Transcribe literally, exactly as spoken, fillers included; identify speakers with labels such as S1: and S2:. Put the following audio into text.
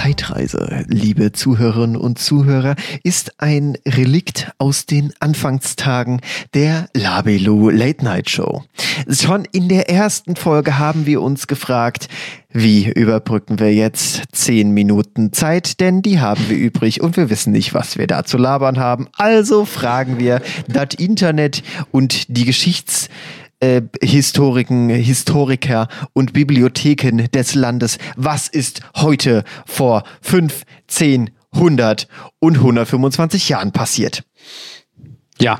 S1: Zeitreise, liebe Zuhörerinnen und Zuhörer, ist ein Relikt aus den Anfangstagen der Labelo Late Night Show. Schon in der ersten Folge haben wir uns gefragt, wie überbrücken wir jetzt zehn Minuten Zeit, denn die haben wir übrig und wir wissen nicht, was wir da zu labern haben. Also fragen wir das Internet und die Geschichts- Äh, Historiken, Historiker und Bibliotheken des Landes. Was ist heute vor fünf, zehn, hundert und hundertfünfundzwanzig Jahren passiert?